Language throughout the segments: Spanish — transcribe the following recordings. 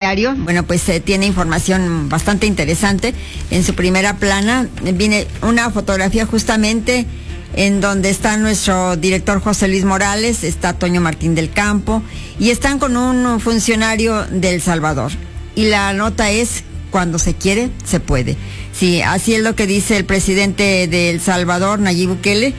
Diario, bueno, pues tiene información bastante interesante. En su primera plana viene una fotografía justamente en donde está nuestro director José Luis Morales, está Toño Martín del Campo y están con un funcionario de El Salvador. Y la nota es: cuando se quiere, se puede. Sí, así es lo que dice el presidente de El Salvador, Nayib Bukele.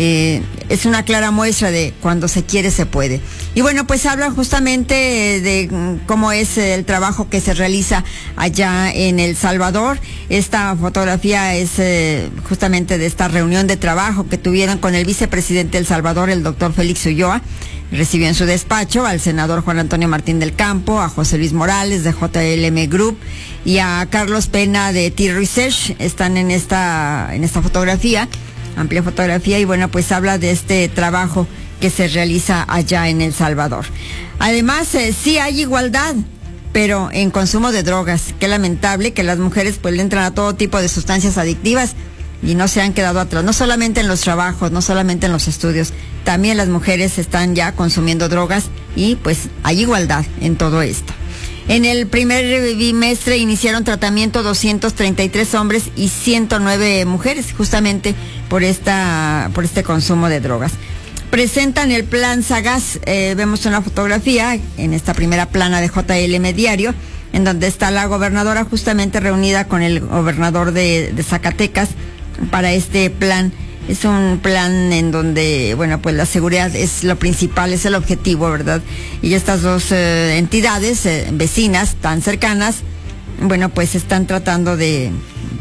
Es una clara muestra de cuando se quiere, se puede. Y bueno, pues habla justamente de cómo es el trabajo que se realiza allá en El Salvador. Esta fotografía es justamente de esta reunión de trabajo que tuvieron con el vicepresidente de El Salvador, el doctor Félix Ulloa. Recibió en su despacho al senador Juan Antonio Martín del Campo, a José Luis Morales de JLM Group y a Carlos Pena de T-Research. Están en esta fotografía, amplia fotografía, y bueno, pues habla de este trabajo que se realiza allá en El Salvador. Además, sí hay igualdad, pero en consumo de drogas. Qué lamentable que las mujeres pues le entran a todo tipo de sustancias adictivas y no se han quedado atrás, no solamente en los trabajos, no solamente en los estudios, también las mujeres están ya consumiendo drogas y pues hay igualdad en todo esto. En el primer bimestre iniciaron tratamiento 233 hombres y 109 mujeres, justamente por este consumo de drogas. Presentan el plan Sagaz, vemos una fotografía en esta primera plana de JLM Diario, en donde está la gobernadora justamente reunida con el gobernador de Zacatecas para este plan. Es un plan en donde, bueno, pues la seguridad es lo principal, es el objetivo, ¿verdad? Y estas dos entidades vecinas tan cercanas, bueno, pues están tratando de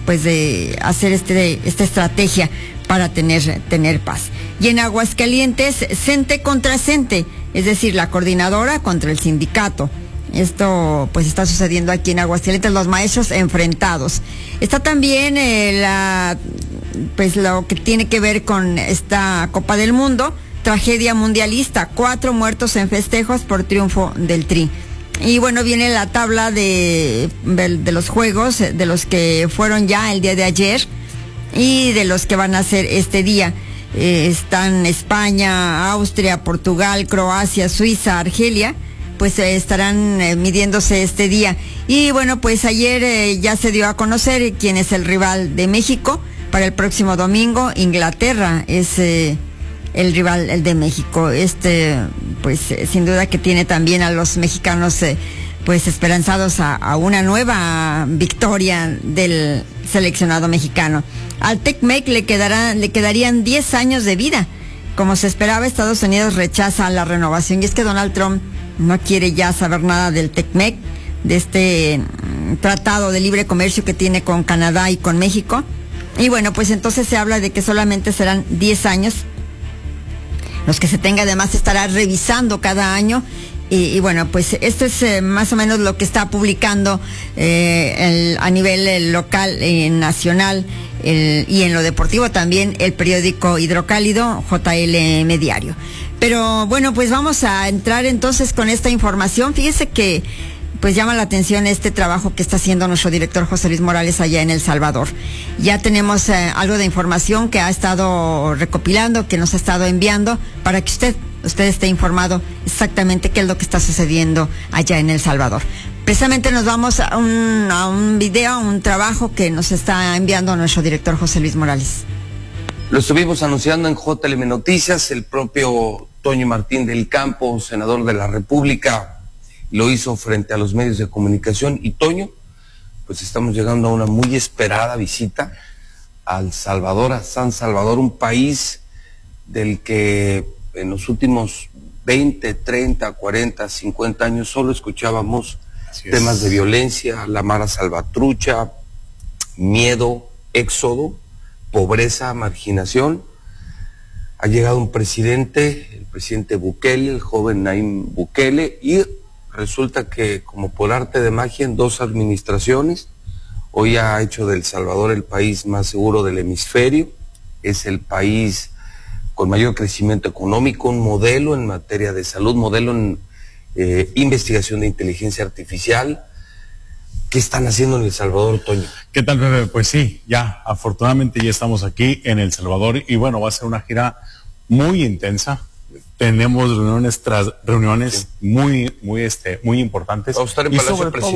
hacer esta estrategia para tener paz. Y en Aguascalientes, CENTE contra CENTE, es decir, la coordinadora contra el sindicato. Esto pues está sucediendo aquí en Aguascalientes, los maestros enfrentados. Está también lo que tiene que ver con esta Copa del Mundo, tragedia mundialista, 4 muertos en festejos por triunfo del Tri. Y bueno, viene la tabla de los juegos, de los que fueron ya el día de ayer y de los que van a ser este día. Están España, Austria, Portugal, Croacia, Suiza, Argelia, pues estarán midiéndose este día. Y bueno, pues ayer ya se dio a conocer quién es el rival de México para el próximo domingo. Inglaterra es el rival, el de México. Pues sin duda que tiene también a los mexicanos pues esperanzados a una nueva victoria del seleccionado mexicano. Al TECMEC le quedarían 10 años de vida. Como se esperaba, Estados Unidos rechaza la renovación, y es que Donald Trump no quiere ya saber nada del TECMEC, de este tratado de libre comercio que tiene con Canadá y con México. Y bueno, pues entonces se habla de que solamente serán 10 años los que se tenga. Además estará revisando cada año. Y bueno, pues esto es más o menos lo que está publicando a nivel local, nacional, y en lo deportivo también el periódico Hidrocálido, JLM Diario. Pero bueno, pues vamos a entrar entonces con esta información. Fíjese que pues llama la atención este trabajo que está haciendo nuestro director José Luis Morales allá en El Salvador. Ya tenemos algo de información que ha estado recopilando, que nos ha estado enviando para que usted esté informado exactamente qué es lo que está sucediendo allá en El Salvador. Precisamente nos vamos a un video, a un trabajo que nos está enviando nuestro director José Luis Morales. Lo estuvimos anunciando en JLM Noticias. El propio Toño Martín del Campo, senador de la República, lo hizo frente a los medios de comunicación. Y Toño, pues estamos llegando a una muy esperada visita a El Salvador, a San Salvador, un país del que en los últimos 20, 30, 40, 50 años solo escuchábamos temas de violencia, la Mara Salvatrucha, miedo, éxodo, pobreza, marginación. Ha llegado un presidente, el presidente Bukele, el joven Nayib Bukele, y resulta que como por arte de magia en 2 administraciones, hoy ha hecho de El Salvador el país más seguro del hemisferio. Es el país con mayor crecimiento económico, un modelo en materia de salud, modelo en investigación de inteligencia artificial. ¿Qué están haciendo en El Salvador, Toño? ¿Qué tal, Pepe? Pues sí, ya, afortunadamente ya estamos aquí en El Salvador y bueno, va a ser una gira muy intensa. Tenemos reuniones tras reuniones muy importantes. Va a estar en y Palacio sobre todo